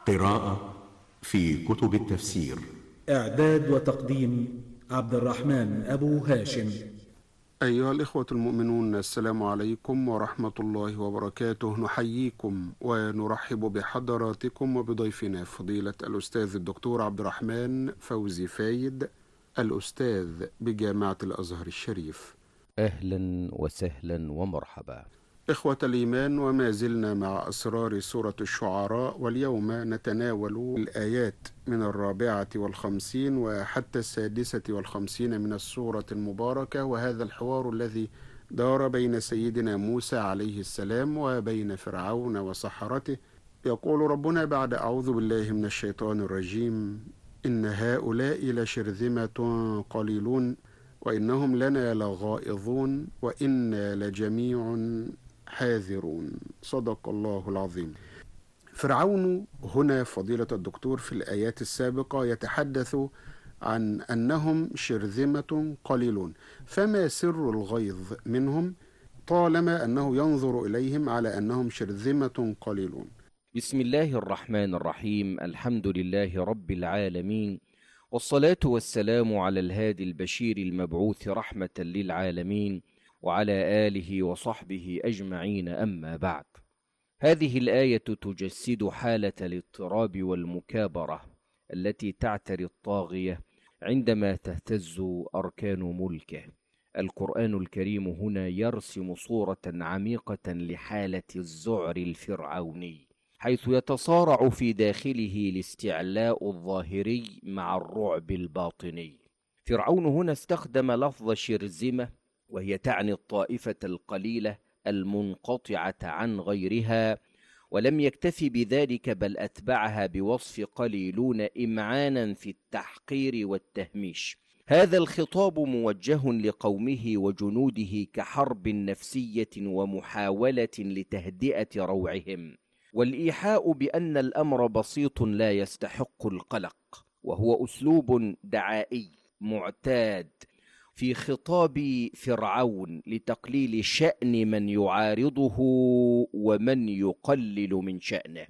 قراءة في كتب التفسير. إعداد وتقديم عبد الرحمن أبو هاشم. أيها الإخوة المؤمنون، السلام عليكم ورحمة الله وبركاته. نحييكم ونرحب بحضراتكم وبضيفنا فضيلة الأستاذ الدكتور عبد الرحمن فوزي فايد، الأستاذ بجامعة الأزهر الشريف. أهلا وسهلا ومرحبا. إخوة الإيمان، وما زلنا مع أسرار سورة الشعراء، واليوم نتناول الآيات من 54 وحتى 56 من السورة المباركة، وهذا الحوار الذي دار بين سيدنا موسى عليه السلام وبين فرعون وسحرته. يقول ربنا بعد أعوذ بالله من الشيطان الرجيم: إن هؤلاء لشرذمة قليلون وإنهم لنا لغائظون وإنا لجميع حاذرون. صدق الله العظيم. فرعون هنا فضيلة الدكتور في الآيات السابقة يتحدث عن أنهم شرذمة قليلون، فما سر الغيظ منهم طالما أنه ينظر إليهم على أنهم شرذمة قليلون؟ بسم الله الرحمن الرحيم. الحمد لله رب العالمين، والصلاة والسلام على الهادي البشير المبعوث رحمة للعالمين، وعلى آله وصحبه أجمعين. أما بعد، هذه الآية تجسد حالة الاضطراب والمكابرة التي تعتري الطاغية عندما تهتز أركان ملكه. القرآن الكريم هنا يرسم صورة عميقة لحالة الذعر الفرعوني، حيث يتصارع في داخله الاستعلاء الظاهري مع الرعب الباطني. فرعون هنا استخدم لفظ شرذمة، وهي تعني الطائفة القليلة المنقطعة عن غيرها، ولم يكتف بذلك بل أتبعها بوصف قليلون إمعانا في التحقير والتهميش. هذا الخطاب موجه لقومه وجنوده كحرب نفسية ومحاولة لتهدئة روعهم، والإيحاء بأن الأمر بسيط لا يستحق القلق، وهو أسلوب دعائي معتاد في خطاب فرعون لتقليل شأن من يعارضه ومن يقلل من شأنه.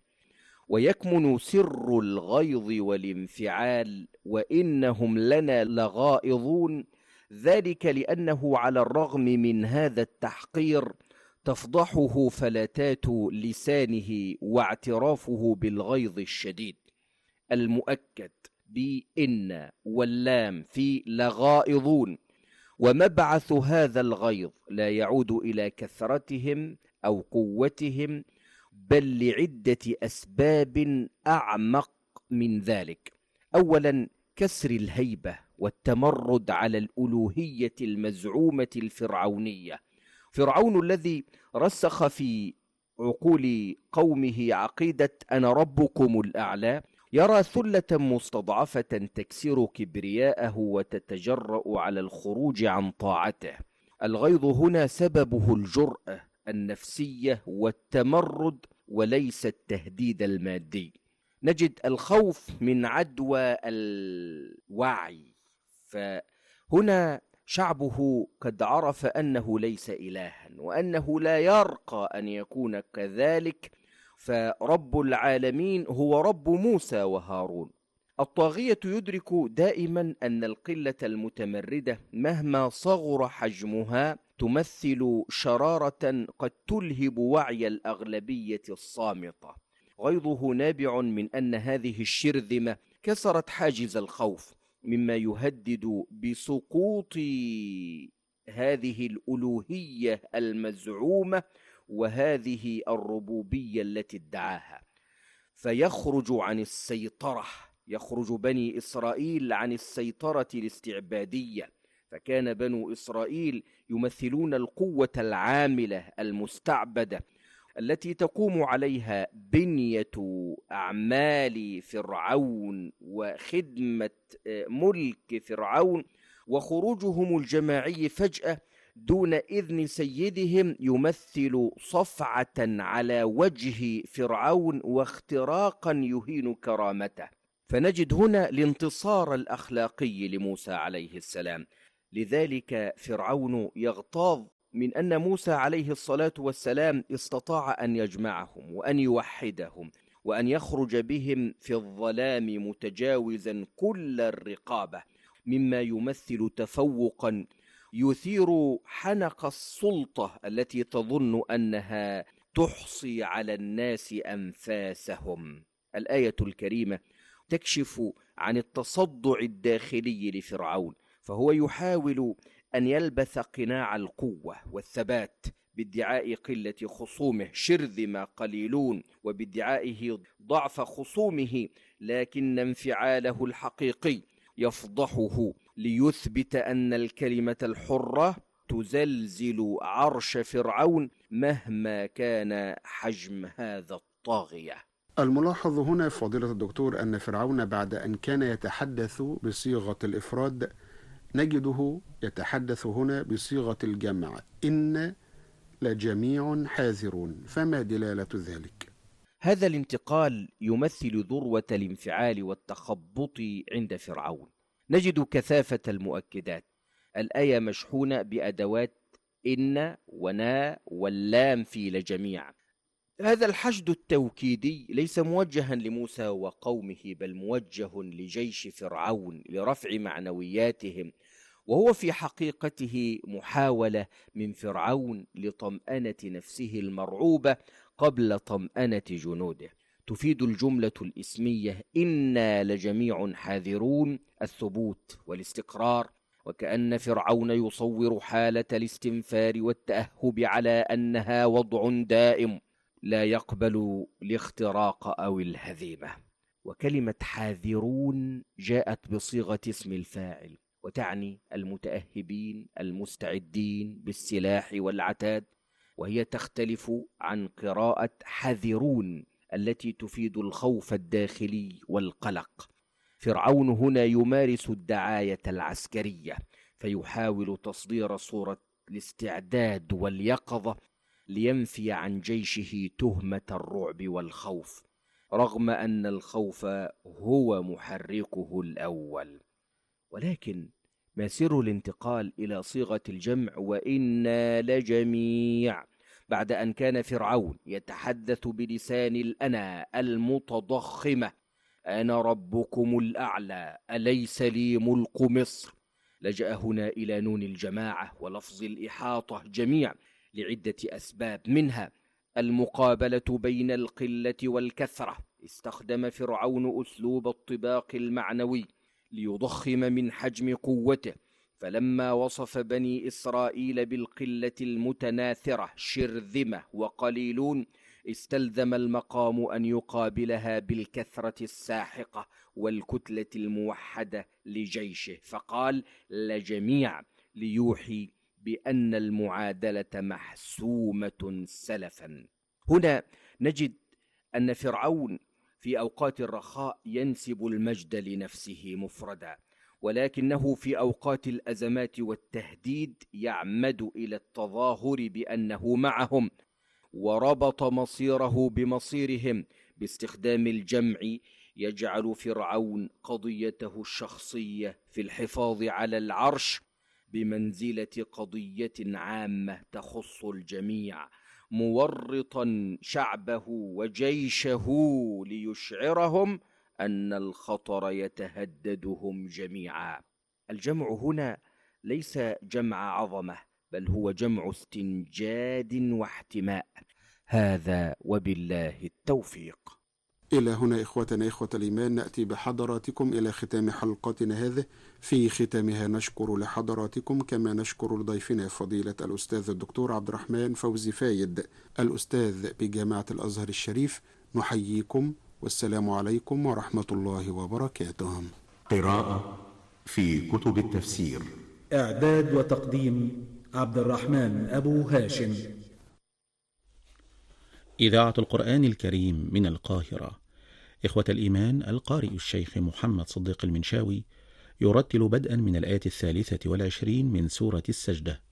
ويكمن سر الغيظ والانفعال: وإنهم لنا لغائظون، ذلك لأنه على الرغم من هذا التحقير تفضحه فلتات لسانه واعترافه بالغيظ الشديد المؤكد بإن واللام في لغائظون. ومبعث هذا الغيظ لا يعود إلى كثرتهم أو قوتهم، بل لعدة أسباب أعمق من ذلك. أولا، كسر الهيبة والتمرد على الألوهية المزعومة الفرعونية. فرعون الذي رسخ في عقول قومه عقيدة أنا ربكم الأعلى يرى ثلة مستضعفة تكسر كبرياءه وتتجرأ على الخروج عن طاعته. الغيظ هنا سببه الجرأة النفسية والتمرد وليس التهديد المادي. نجد الخوف من عدوى الوعي، فهنا شعبه قد عرف أنه ليس إلها وأنه لا يرقى أن يكون كذلك، فرب العالمين هو رب موسى وهارون. الطاغية يدرك دائما أن القلة المتمردة مهما صغر حجمها تمثل شرارة قد تلهب وعي الأغلبية الصامتة. غيظه نابع من أن هذه الشرذمة كسرت حاجز الخوف، مما يهدد بسقوط هذه الألوهية المزعومة وهذه الربوبية التي ادعاها، فيخرج عن السيطرة. يخرج بني إسرائيل عن السيطرة الاستعبادية، فكان بنو إسرائيل يمثلون القوة العاملة المستعبدة التي تقوم عليها بنية أعمال فرعون وخدمة ملك فرعون. وخروجهم الجماعي فجأة دون إذن سيدهم يمثل صفعة على وجه فرعون واختراقا يهين كرامته. فنجد هنا الانتصار الأخلاقي لموسى عليه السلام. لذلك فرعون يغتاظ من أن موسى عليه الصلاة والسلام استطاع أن يجمعهم وأن يوحدهم وأن يخرج بهم في الظلام متجاوزا كل الرقابة، مما يمثل تفوقا يثير حنق السلطة التي تظن أنها تحصي على الناس أنفاسهم. الآية الكريمة تكشف عن التصدع الداخلي لفرعون، فهو يحاول أن يلبث قناع القوة والثبات بادعاء قلة خصومه، شرذم قليلون، وبادعائه ضعف خصومه، لكن انفعاله الحقيقي يفضحه ليثبت أن الكلمة الحرة تزلزل عرش فرعون مهما كان حجم هذا الطاغية. الملاحظ هنا فضيلة الدكتور أن فرعون بعد أن كان يتحدث بصيغة الإفراد نجده يتحدث هنا بصيغة الجمع، إن لجميع حاذرون، فما دلالة ذلك؟ هذا الانتقال يمثل ذروة الانفعال والتخبط عند فرعون. نجد كثافة المؤكدات. الآية مشحونة بأدوات إن ونا واللام في لجميع. هذا الحشد التوكيدي ليس موجها لموسى وقومه، بل موجه لجيش فرعون لرفع معنوياتهم، وهو في حقيقته محاولة من فرعون لطمأنة نفسه المرعوبة قبل طمأنة جنوده. تفيد الجملة الإسمية إنا لجميع حاذرون الثبوت والاستقرار، وكأن فرعون يصور حالة الاستنفار والتأهب على أنها وضع دائم لا يقبل الاختراق أو الهزيمة. وكلمة حاذرون جاءت بصيغة اسم الفاعل، وتعني المتأهبين المستعدين بالسلاح والعتاد، وهي تختلف عن قراءة حذرون التي تفيد الخوف الداخلي والقلق. فرعون هنا يمارس الدعاية العسكرية، فيحاول تصدير صورة الاستعداد واليقظة لينفي عن جيشه تهمة الرعب والخوف، رغم أن الخوف هو محركه الأول. ولكن ما سر الانتقال إلى صيغة الجمع وإنا لجميع بعد أن كان فرعون يتحدث بلسان الأنا المتضخمة، أنا ربكم الأعلى أليس لي ملك مصر؟ لجأ هنا إلى نون الجماعة ولفظ الإحاطة جميع لعدة أسباب، منها المقابلة بين القلة والكثرة. استخدم فرعون أسلوب الطباق المعنوي ليضخم من حجم قوته، فلما وصف بني إسرائيل بالقلة المتناثرة شرذمة وقليلون، استلزم المقام أن يقابلها بالكثرة الساحقة والكتلة الموحدة لجيشه، فقال لجميع ليوحي بأن المعادلة محسومة سلفا. هنا نجد أن فرعون في أوقات الرخاء ينسب المجد لنفسه مفردا، ولكنه في أوقات الأزمات والتهديد يعمد إلى التظاهر بأنه معهم، وربط مصيره بمصيرهم باستخدام الجمع. يجعل فرعون قضيته الشخصية في الحفاظ على العرش بمنزلة قضية عامة تخص الجميع، مورطا شعبه وجيشه ليشعرهم أن الخطر يتهددهم جميعا. الجمع هنا ليس جمع عظمة، بل هو جمع استنجاد واحتماء. هذا وبالله التوفيق. إلى هنا إخوتنا إخوة الإيمان نأتي بحضراتكم إلى ختام حلقتنا هذه. في ختامها نشكر لحضراتكم كما نشكر لضيفنا فضيلة الأستاذ الدكتور عبد الرحمن فوزي فايد الأستاذ بجامعة الأزهر الشريف. نحييكم والسلام عليكم ورحمة الله وبركاته. قراءة في كتب التفسير، إعداد وتقديم عبد الرحمن أبو هاشم. إذاعة القرآن الكريم من القاهرة. إخوة الإيمان، القارئ الشيخ محمد صديق المنشاوي يرتل بدءا من الآية 23 من سورة السجدة.